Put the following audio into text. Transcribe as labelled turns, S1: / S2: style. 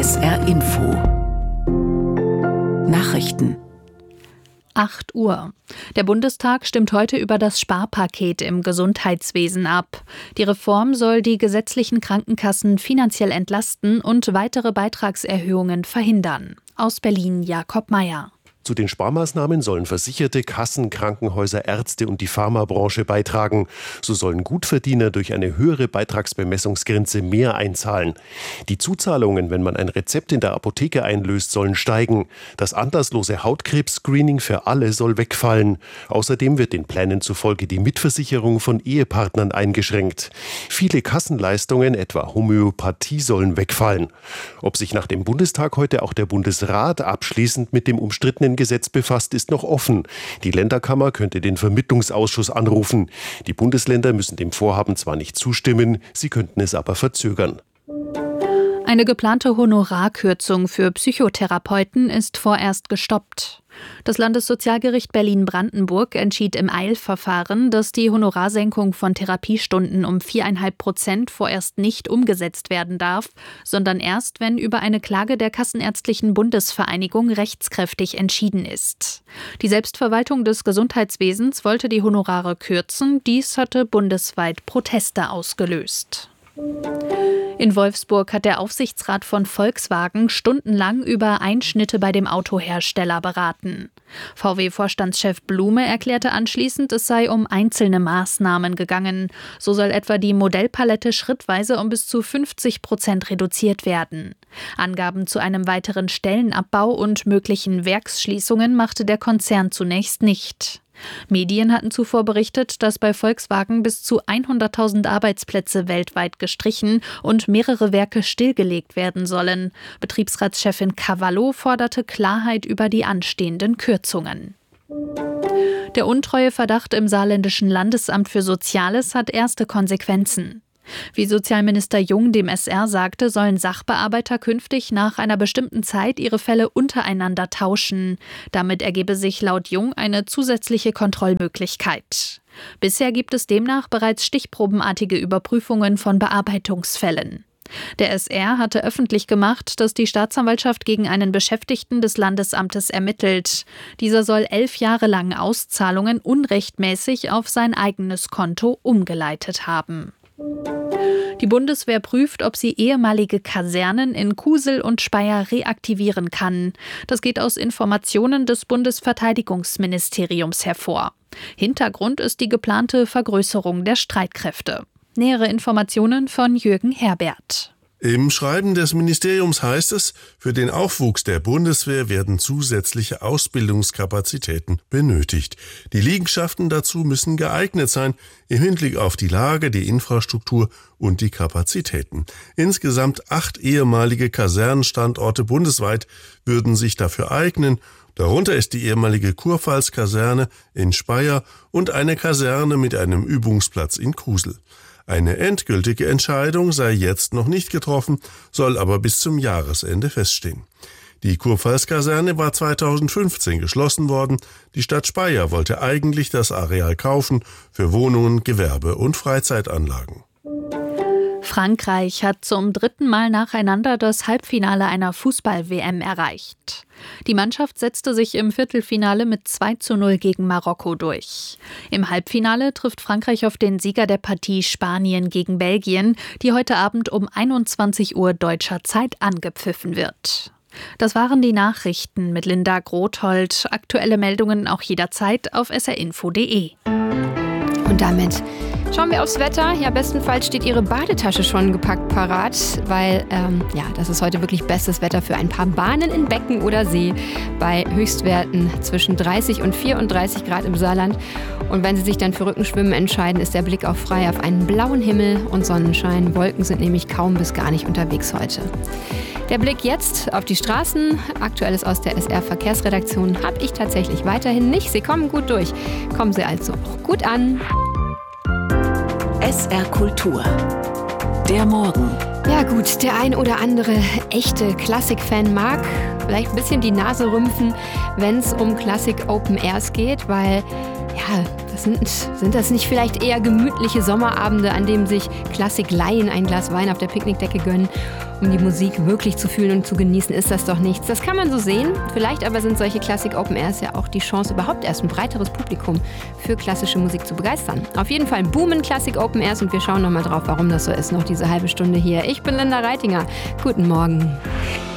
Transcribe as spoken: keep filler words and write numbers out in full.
S1: S R Info Nachrichten.
S2: acht Uhr. Der Bundestag stimmt heute über das Sparpaket im Gesundheitswesen ab. Die Reform soll die gesetzlichen Krankenkassen finanziell entlasten und weitere Beitragserhöhungen verhindern. Aus Berlin Jakob Mayer.
S3: Zu den Sparmaßnahmen sollen Versicherte, Kassen, Krankenhäuser, Ärzte und die Pharmabranche beitragen. So sollen Gutverdiener durch eine höhere Beitragsbemessungsgrenze mehr einzahlen. Die Zuzahlungen, wenn man ein Rezept in der Apotheke einlöst, sollen steigen. Das anlasslose Hautkrebs-Screening für alle soll wegfallen. Außerdem wird den Plänen zufolge die Mitversicherung von Ehepartnern eingeschränkt. Viele Kassenleistungen, etwa Homöopathie, sollen wegfallen. Ob sich nach dem Bundestag heute auch der Bundesrat abschließend mit dem umstrittenen Gesetz befasst, ist noch offen. Die Länderkammer könnte den Vermittlungsausschuss anrufen. Die Bundesländer müssen dem Vorhaben zwar nicht zustimmen, sie könnten es aber verzögern.
S2: Eine geplante Honorarkürzung für Psychotherapeuten ist vorerst gestoppt. Das Landessozialgericht Berlin-Brandenburg entschied im Eilverfahren, dass die Honorarsenkung von Therapiestunden um vier Komma fünf Prozent vorerst nicht umgesetzt werden darf, sondern erst, wenn über eine Klage der Kassenärztlichen Bundesvereinigung rechtskräftig entschieden ist. Die Selbstverwaltung des Gesundheitswesens wollte die Honorare kürzen, dies hatte bundesweit Proteste ausgelöst. In Wolfsburg hat der Aufsichtsrat von Volkswagen stundenlang über Einschnitte bei dem Autohersteller beraten. V W-Vorstandschef Blume erklärte anschließend, es sei um einzelne Maßnahmen gegangen. So soll etwa die Modellpalette schrittweise um bis zu fünfzig Prozent reduziert werden. Angaben zu einem weiteren Stellenabbau und möglichen Werksschließungen machte der Konzern zunächst nicht. Medien hatten zuvor berichtet, dass bei Volkswagen bis zu hunderttausend Arbeitsplätze weltweit gestrichen und mehrere Werke stillgelegt werden sollen. Betriebsratschefin Cavallo forderte Klarheit über die anstehenden Kürzungen. Der Untreueverdacht im saarländischen Landesamt für Soziales hat erste Konsequenzen. Wie Sozialminister Jung dem S R sagte, sollen Sachbearbeiter künftig nach einer bestimmten Zeit ihre Fälle untereinander tauschen. Damit ergebe sich laut Jung eine zusätzliche Kontrollmöglichkeit. Bisher gibt es demnach bereits stichprobenartige Überprüfungen von Bearbeitungsfällen. Der S R hatte öffentlich gemacht, dass die Staatsanwaltschaft gegen einen Beschäftigten des Landesamtes ermittelt. Dieser soll elf Jahre lang Auszahlungen unrechtmäßig auf sein eigenes Konto umgeleitet haben. Die Bundeswehr prüft, ob sie ehemalige Kasernen in Kusel und Speyer reaktivieren kann. Das geht aus Informationen des Bundesverteidigungsministeriums hervor. Hintergrund ist die geplante Vergrößerung der Streitkräfte. Nähere Informationen von Jürgen Herbert.
S4: Im Schreiben des Ministeriums heißt es, für den Aufwuchs der Bundeswehr werden zusätzliche Ausbildungskapazitäten benötigt. Die Liegenschaften dazu müssen geeignet sein, im Hinblick auf die Lage, die Infrastruktur und die Kapazitäten. Insgesamt acht ehemalige Kasernenstandorte bundesweit würden sich dafür eignen. Darunter ist die ehemalige Kurpfalz-Kaserne in Speyer und eine Kaserne mit einem Übungsplatz in Kusel. Eine endgültige Entscheidung sei jetzt noch nicht getroffen, soll aber bis zum Jahresende feststehen. Die Kurpfalz-Kaserne war zweitausendfünfzehn geschlossen worden. Die Stadt Speyer wollte eigentlich das Areal kaufen für Wohnungen, Gewerbe und Freizeitanlagen.
S2: Frankreich hat zum dritten Mal nacheinander das Halbfinale einer Fußball-W M erreicht. Die Mannschaft setzte sich im Viertelfinale mit zwei zu null gegen Marokko durch. Im Halbfinale trifft Frankreich auf den Sieger der Partie Spanien gegen Belgien, die heute Abend um einundzwanzig Uhr deutscher Zeit angepfiffen wird. Das waren die Nachrichten mit Linda Grothold. Aktuelle Meldungen auch jederzeit auf s r info punkt d e.
S5: Und damit schauen wir aufs Wetter. Ja, bestenfalls steht Ihre Badetasche schon gepackt parat, weil ähm, ja, das ist heute wirklich bestes Wetter für ein paar Bahnen in Becken oder See bei Höchstwerten zwischen dreißig und vierunddreißig Grad im Saarland. Und wenn Sie sich dann für Rückenschwimmen entscheiden, ist der Blick auf frei auf einen blauen Himmel und Sonnenschein. Wolken sind nämlich kaum bis gar nicht unterwegs heute. Der Blick jetzt auf die Straßen. Aktuelles aus der S R-Verkehrsredaktion habe ich tatsächlich weiterhin nicht. Sie kommen gut durch. Kommen Sie also auch gut an.
S1: S R Kultur. Der Morgen.
S5: Ja gut, der ein oder andere echte Klassik-Fan mag vielleicht ein bisschen die Nase rümpfen, wenn es um Klassik Open Airs geht, weil ja, das sind, sind das nicht vielleicht eher gemütliche Sommerabende, an denen sich Klassikleien ein Glas Wein auf der Picknickdecke gönnen, um die Musik wirklich zu fühlen und zu genießen, ist das doch nichts. Das kann man so sehen. Vielleicht aber sind solche Klassik Open Airs ja auch die Chance, überhaupt erst ein breiteres Publikum für klassische Musik zu begeistern. Auf jeden Fall boomen Klassik Open Airs und wir schauen nochmal drauf, warum das so ist, noch diese halbe Stunde hier. Ich bin Linda Reitinger. Guten Morgen.